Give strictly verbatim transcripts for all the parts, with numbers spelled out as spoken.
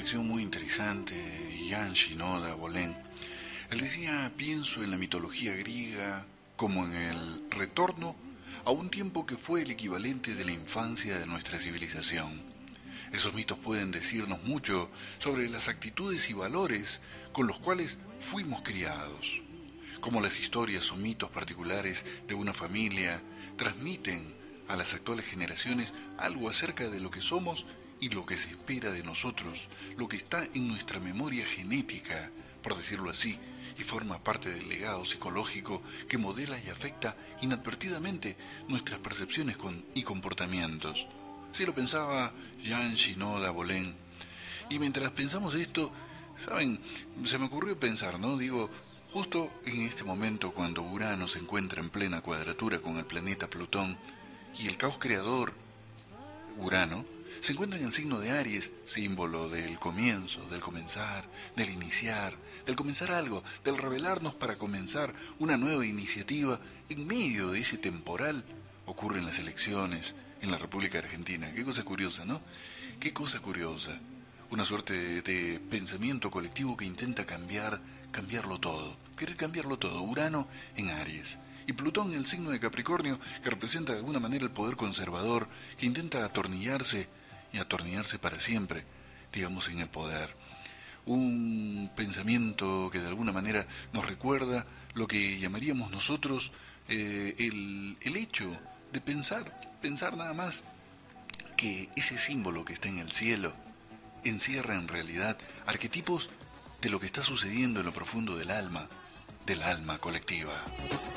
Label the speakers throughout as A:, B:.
A: reflexión muy interesante de Jan Shinoda Bolén. Él decía: pienso en la mitología griega como en el retorno a un tiempo que fue el equivalente de la infancia de nuestra civilización. Esos mitos pueden decirnos mucho sobre las actitudes y valores con los cuales fuimos criados. Cómo las historias o mitos particulares de una familia transmiten a las actuales generaciones algo acerca de lo que somos y lo que se espera de nosotros, lo que está en nuestra memoria genética, por decirlo así, y forma parte del legado psicológico que modela y afecta inadvertidamente nuestras percepciones con, y comportamientos. Así lo pensaba Jan Shinoda Bolén. Y mientras pensamos esto, saben, se me ocurrió pensar, ¿no? Digo, justo en este momento cuando Urano se encuentra en plena cuadratura con el planeta Plutón y el caos creador, Urano, se encuentra en el signo de Aries, símbolo del comienzo, del comenzar, del iniciar, del comenzar algo, del revelarnos para comenzar una nueva iniciativa. En medio de ese temporal ocurren las elecciones en la República Argentina. Qué cosa curiosa, ¿no? Qué cosa curiosa. Una suerte de, de pensamiento colectivo que intenta cambiar, cambiarlo todo. Querer cambiarlo todo. Urano en Aries. Y Plutón en el signo de Capricornio, que representa de alguna manera el poder conservador, que intenta atornillarse y atornillarse para siempre, digamos, en el poder. Un pensamiento que de alguna manera nos recuerda lo que llamaríamos nosotros eh, el, el hecho de pensar, pensar nada más que ese símbolo que está en el cielo encierra en realidad arquetipos de lo que está sucediendo en lo profundo del alma, del alma colectiva.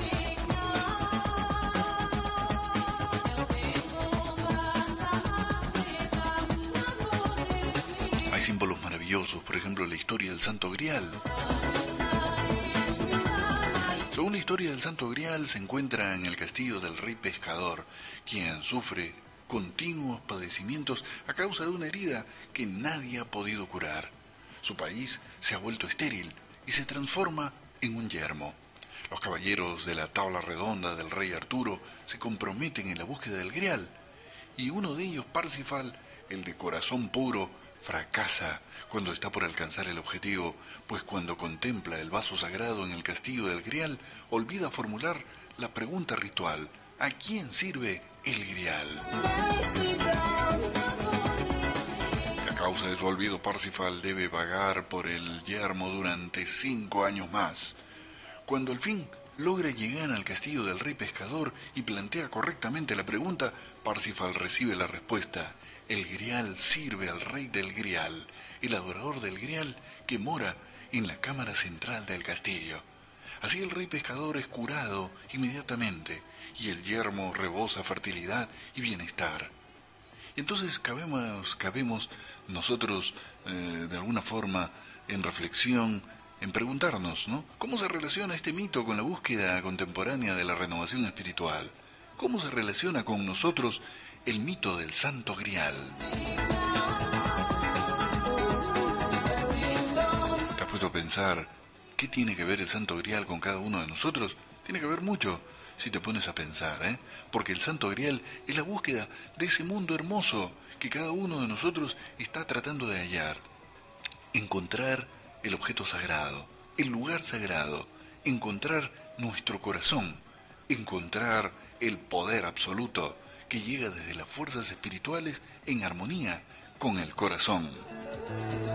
A: Hay símbolos maravillosos, por ejemplo la historia del Santo Grial. Según la historia del Santo Grial, se encuentra en el castillo del rey pescador, quien sufre continuos padecimientos a causa de una herida que nadie ha podido curar. Su país se ha vuelto estéril y se transforma en un yermo. Los caballeros de la tabla redonda del rey Arturo se comprometen en la búsqueda del Grial, y uno de ellos, Parsifal, el de corazón puro, fracasa cuando está por alcanzar el objetivo, pues cuando contempla el vaso sagrado en el castillo del Grial, olvida formular la pregunta ritual: ¿a quién sirve el Grial? A causa de su olvido, Parsifal debe vagar por el yermo durante cinco años más. Cuando al fin logra llegar al castillo del rey pescador y plantea correctamente la pregunta, Parsifal recibe la respuesta: el Grial sirve al rey del Grial, el adorador del Grial que mora en la cámara central del castillo. Así el rey pescador es curado inmediatamente y el yermo rebosa fertilidad y bienestar. Entonces cabemos, cabemos nosotros eh, de alguna forma en reflexión, en preguntarnos, ¿no? ¿Cómo se relaciona este mito con la búsqueda contemporánea de la renovación espiritual? ¿Cómo se relaciona con nosotros el mito del Santo Grial? ¿Te has puesto a pensar qué tiene que ver el Santo Grial con cada uno de nosotros? Tiene que ver mucho si te pones a pensar, ¿eh? Porque el Santo Grial es la búsqueda de ese mundo hermoso que cada uno de nosotros está tratando de hallar. Encontrar el objeto sagrado, el lugar sagrado, encontrar nuestro corazón, encontrar el poder absoluto que llega desde las fuerzas espirituales en armonía con el corazón.